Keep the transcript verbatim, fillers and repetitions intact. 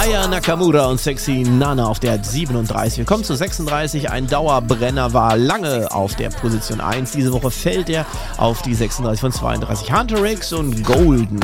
Aya Nakamura und Sexy Nana auf der siebenunddreißig. Wir kommen zu sechsunddreißig. Ein Dauerbrenner war lange auf der Position eins. Diese Woche fällt er auf die sechsunddreißig von zweiunddreißig. Hunter X und Golden.